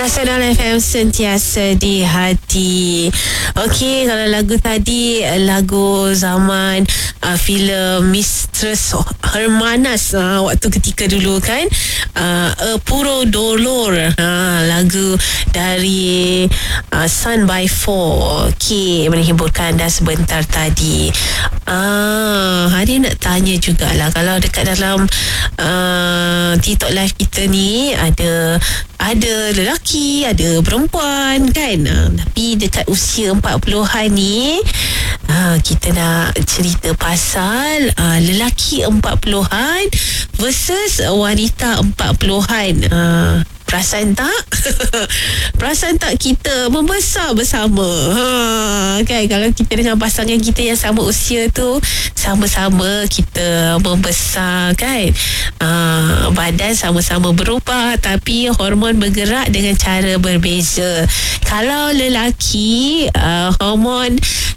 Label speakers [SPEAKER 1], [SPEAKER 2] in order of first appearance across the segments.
[SPEAKER 1] Nasional FM sentiasa di hati. Okey, kalau lagu tadi lagu zaman filem Mistress Hermanas waktu ketika dulu kan, Puro Dolor, lagu dari Sun by Four. Okey, menghiburkan dah sebentar tadi. Hari nak tanya jugalah, kalau dekat dalam TikTok live kita ni ada lelaki, ada perempuan kan, tapi dekat usia 40-an ni kita nak cerita pasal lelaki 40-an versus wanita 40-an. Perasan tak? Perasan tak kita membesar bersama? Kan, kalau kita dengan pasangan kita yang sama usia tu, sama-sama kita membesar kan. Badan sama-sama berubah, tapi hormon bergerak dengan cara berbeza. Kalau lelaki, hormon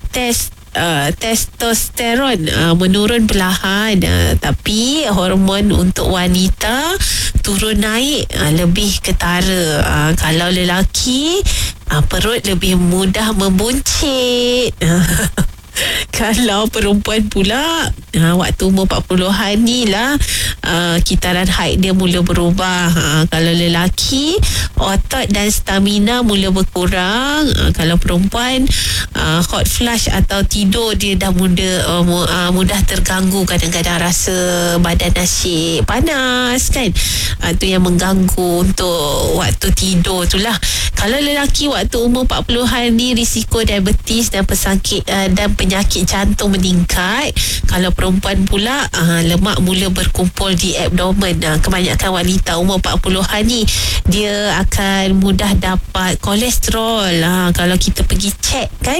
[SPEAKER 1] testosteron menurun perlahan, tapi hormon untuk wanita turun naik lebih ketara. Kalau lelaki, perut lebih mudah membuncit. Kalau perempuan pula, waktu umur 40-an ni lah kitaran haid dia mula berubah. Kalau lelaki, otot dan stamina mula berkurang. Kalau perempuan, hot flush atau tidur dia dah mudah terganggu. Kadang-kadang rasa badan asyik panas kan, tu yang mengganggu untuk waktu tidur tu lah. Kalau lelaki waktu umur 40-an ni, risiko diabetes dan penyakit jantung meningkat. Kalau perempuan pula, lemak mula berkumpul di abdomen. Kebanyakan wanita umur 40-an ni, dia akan mudah dapat kolesterol. Kalau kita pergi cek kan,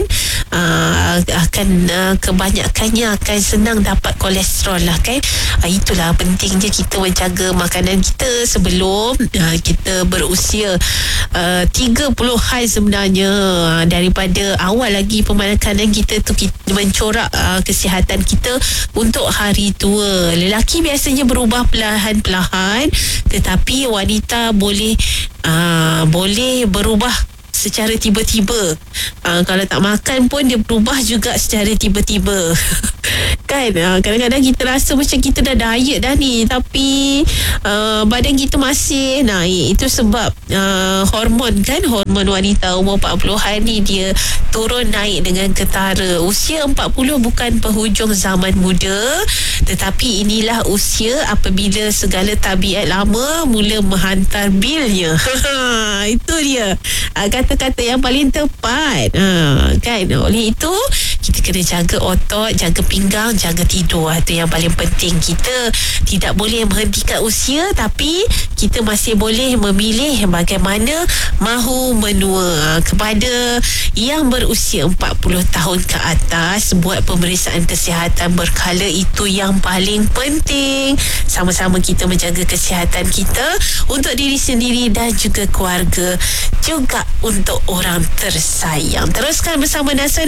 [SPEAKER 1] kebanyakannya akan senang dapat kolesterol lah kan. Itulah pentingnya kita menjaga makanan kita sebelum kita berusia 30-an sebenarnya. Daripada awal lagi pemakanan kita tu, kita mencorak kesihatan kita untuk hari tua. Lelaki biasanya berubah perlahan-perlahan, tetapi wanita boleh berubah secara tiba-tiba. Kalau tak makan pun dia berubah juga secara tiba-tiba. Kan, kadang-kadang kita rasa macam kita dah diet dah ni, tapi badan kita masih naik. Itu sebab hormon kan, hormon wanita umur 40-an ni dia turun naik dengan ketara. Usia 40 bukan penghujung zaman muda, tetapi inilah usia apabila segala tabiat lama mula menghantar bilnya. Itu dia kata-kata yang paling tepat. Kan, oleh itu kita kena jaga otot, jaga pinggang, jaga tidur. Itu yang paling penting. Kita tidak boleh menghentikan usia, tapi kita masih boleh memilih bagaimana mahu menua. Kepada yang berusia 40 tahun ke atas, buat pemeriksaan kesihatan berkala. Itu yang paling penting. Sama-sama kita menjaga kesihatan kita untuk diri sendiri dan juga keluarga, juga untuk orang tersayang. Teruskan bersama Nasional